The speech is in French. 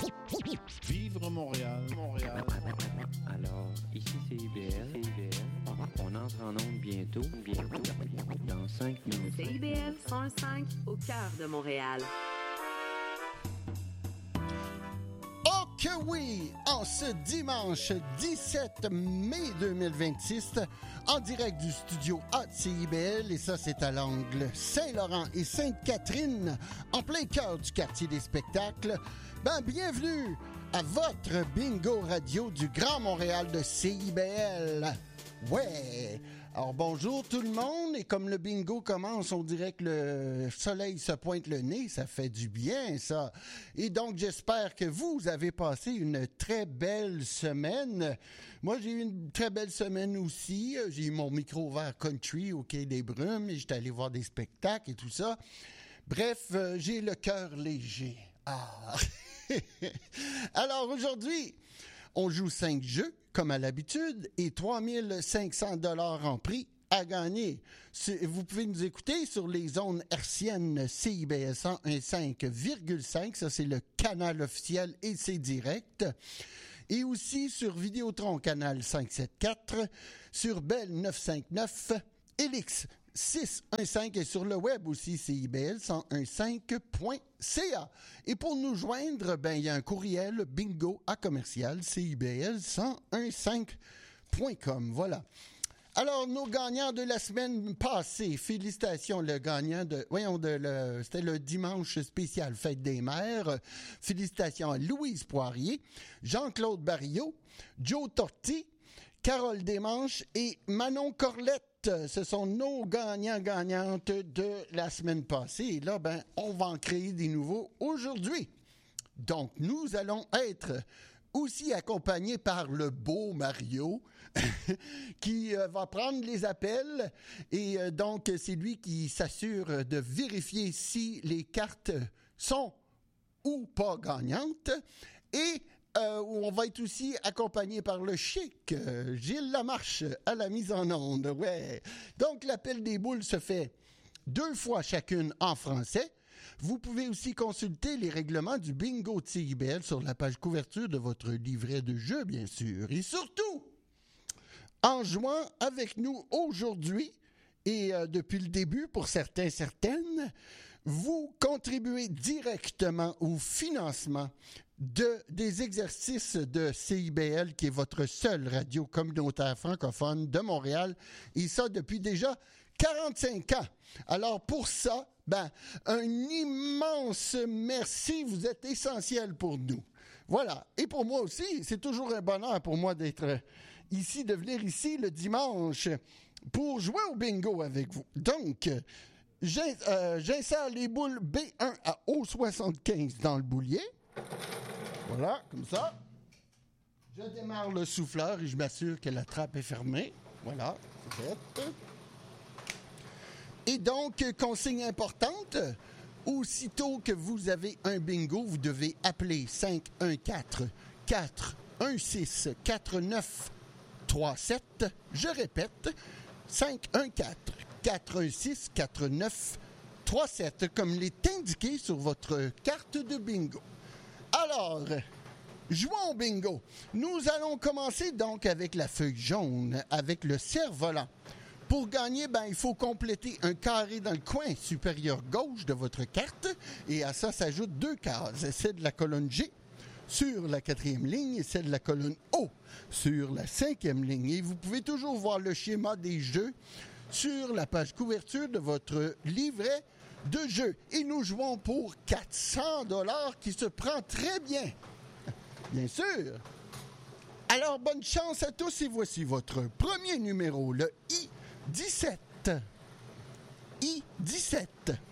Vivre Montréal, Montréal. Alors, ici c'est IBL. On entre en onde bientôt, dans 5 minutes. C'est IBL 105 au cœur de Montréal. Oh que oui! En ce dimanche 17 mai 2026, en direct du studio A de CIBL, et ça c'est à l'angle Saint-Laurent et Sainte-Catherine, en plein cœur du quartier des spectacles. Bienvenue à votre bingo radio du Grand Montréal de CIBL. Ouais! Alors bonjour tout le monde, et comme le bingo commence, on dirait que le soleil se pointe le nez, ça fait du bien ça. Et donc j'espère que vous avez passé une très belle semaine. Moi j'ai eu une très belle semaine aussi, j'ai eu mon micro ouvert country au Quai des Brumes, et j'étais allé voir des spectacles et tout ça. Bref, j'ai le cœur léger. Ah! Alors aujourd'hui, on joue 5 jeux, comme à l'habitude, et 3500 $ en prix à gagner. Vous pouvez nous écouter sur les ondes hertziennes CIBL 101.5,5. Ça, c'est le canal officiel et c'est direct. Et aussi sur Vidéotron, canal 574, sur Bell 959, Elix 615 et sur le web aussi, CIBL 101.5.ca. Et pour nous joindre, il y a un courriel bingo@CIBL1015.com. Voilà. Alors, nos gagnants de la semaine passée, félicitations, le gagnant c'était le dimanche spécial Fête des Mères. Félicitations à Louise Poirier, Jean-Claude Barillot, Joe Torti, Carole Desmanches et Manon Corlette. Ce sont nos gagnantes de la semaine passée. Et là, on va en créer des nouveaux aujourd'hui. Donc, nous allons être aussi accompagnés par le beau Mario qui va prendre les appels. Et donc, c'est lui qui s'assure de vérifier si les cartes sont ou pas gagnantes. Et on va être aussi accompagné par le chic Gilles Lamarche à la mise en onde. Ouais. Donc, l'appel des boules se fait 2 fois chacune en français. Vous pouvez aussi consulter les règlements du bingo de CIBL sur la page couverture de votre livret de jeu, bien sûr. Et surtout, en jouant avec nous aujourd'hui, et depuis le début, pour certaines, vous contribuez directement au financement des exercices de CIBL, qui est votre seule radio communautaire francophone de Montréal, et ça depuis déjà 45 ans. Alors pour ça, un immense merci, vous êtes essentiel pour nous. Voilà, et pour moi aussi, c'est toujours un bonheur pour moi d'être ici, de venir ici le dimanche pour jouer au bingo avec vous. Donc, j'insère les boules B1 à O75 dans le boulier. Voilà, comme ça. Je démarre le souffleur et je m'assure que la trappe est fermée. Voilà, c'est fait. Et donc, consigne importante, aussitôt que vous avez un bingo, vous devez appeler 514-416-4937. Je répète, 514-416-4937, comme il est indiqué sur votre carte de bingo. Alors, jouons au bingo. Nous allons commencer donc avec la feuille jaune, avec le cerf-volant. Pour gagner, il faut compléter un carré dans le coin supérieur gauche de votre carte, et à ça s'ajoutent 2 cases, celle de la colonne G sur la 4e ligne et celle de la colonne O sur la 5e ligne. Et vous pouvez toujours voir le schéma des jeux sur la page couverture de votre livret de jeu. Et nous jouons pour 400 $ qui se prend très bien. Bien sûr. Alors, bonne chance à tous et voici votre premier numéro, le I17. I17.